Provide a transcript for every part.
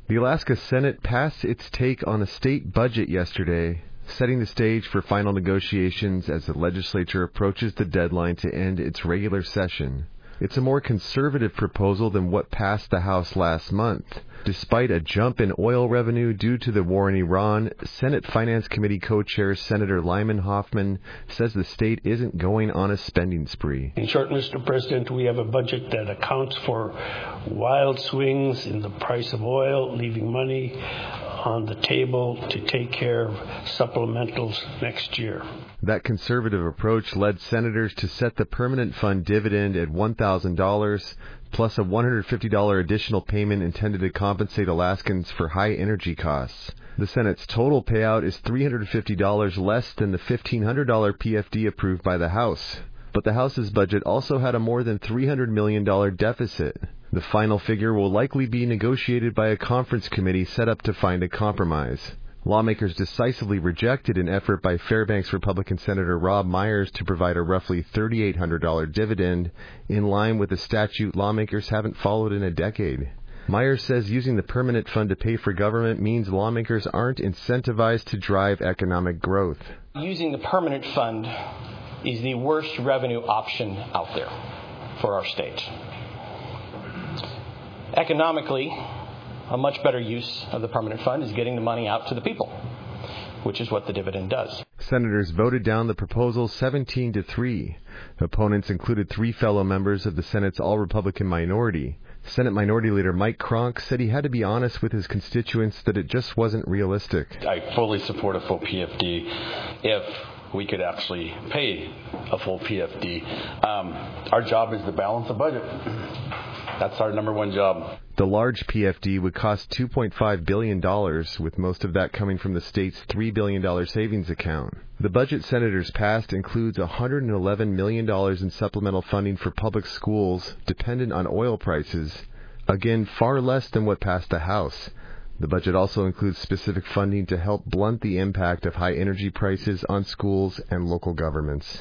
The Alaska Senate passed its take on the state budget yesterday, setting the stage for final negotiations as the legislature approaches the deadline to end its regular session. It's a more conservative proposal than what passed the House last month. Despite a jump in oil revenue due to the war in Iran, Senate Finance Committee co-chair Senator Lyman Hoffman says the state isn't going on a spending spree. In short, Mr. President, we have a budget that accounts for wild swings in the price of oil, leaving money on the table to take care of supplementals next year. That conservative approach led senators to set the permanent fund dividend at $1,000, plus a $150 additional payment intended to compensate Alaskans for high energy costs. The Senate's total payout is $350 less than the $1,500 PFD approved by the House. But the House's budget also had a more than $300 million deficit. The final figure will likely be negotiated by a conference committee set up to find a compromise. Lawmakers decisively rejected an effort by Fairbanks Republican Senator Rob Myers to provide a roughly $3,800 dividend, in line with a statute lawmakers haven't followed in a decade. Myers says using the permanent fund to pay for government means lawmakers aren't incentivized to drive economic growth. Using the permanent fund is the worst revenue option out there for our state. Economically, a much better use of the permanent fund is getting the money out to the people, which is what the dividend does. Senators voted down the proposal 17-3. Opponents included 3 fellow members of the Senate's all-Republican minority. Senate Minority Leader Mike Cronk said he had to be honest with his constituents that it just wasn't realistic. I fully support a full PFD if we could actually pay a full PFD. Our job is to balance the budget. That's our number one job. The large PFD would cost $2.5 billion, with most of that coming from the state's $3 billion savings account. The budget senators passed includes $111 million in supplemental funding for public schools dependent on oil prices, again far less than what passed the House. The budget also includes specific funding to help blunt the impact of high energy prices on schools and local governments.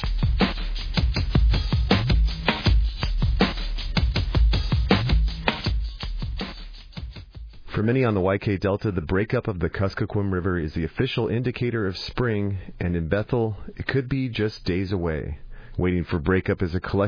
For many on the YK Delta, the breakup of the Kuskokwim River is the official indicator of spring, and in Bethel, it could be just days away. Waiting for breakup is a collective